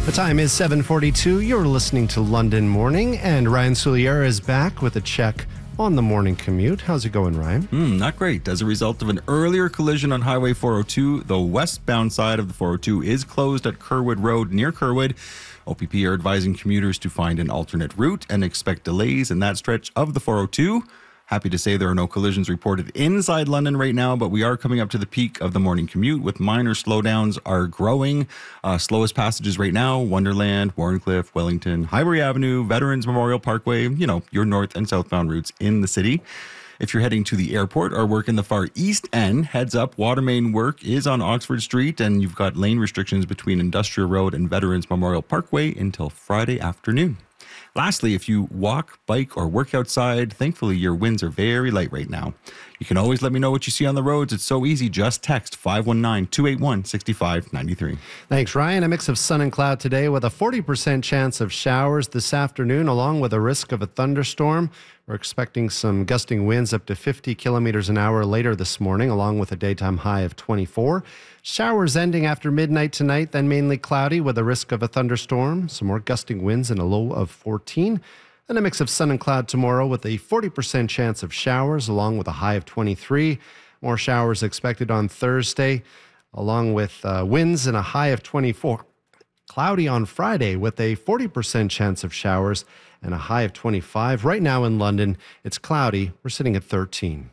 The time is 7:42. You're listening to London Morning, and Ryan Soulier is back with a check on the morning commute. How's it going, Ryan? Not great. As a result of an earlier collision on Highway 402, the westbound side of the 402 is closed at Kerwood Road near Kerwood. OPP are advising commuters to find an alternate route and expect delays in that stretch of the 402. Happy to say there are no collisions reported inside London right now, but we are coming up to the peak of the morning commute with minor slowdowns are growing. Slowest passages right now, Wonderland, Warncliffe, Wellington, Highbury Avenue, Veterans Memorial Parkway, your north and southbound routes in the city. If you're heading to the airport or work in the far east end, heads up, water main work is on Oxford Street, and you've got lane restrictions between Industrial Road and Veterans Memorial Parkway until Friday afternoon. Lastly, if you walk, bike, or work outside, thankfully your winds are very light right now. You can always let me know what you see on the roads. It's so easy. Just text 519-281-6593. Thanks, Ryan. A mix of sun and cloud today with a 40% chance of showers this afternoon, along with a risk of a thunderstorm. We're expecting some gusting winds up to 50 kilometers an hour later this morning, along with a daytime high of 24. Showers ending after midnight tonight, then mainly cloudy with a risk of a thunderstorm. Some more gusting winds and a low of 14. Then a mix of sun and cloud tomorrow with a 40% chance of showers, along with a high of 23. More showers expected on Thursday, along with winds and a high of 24. Cloudy on Friday with a 40% chance of showers and a high of 25. Right now in London, it's cloudy. We're sitting at 13.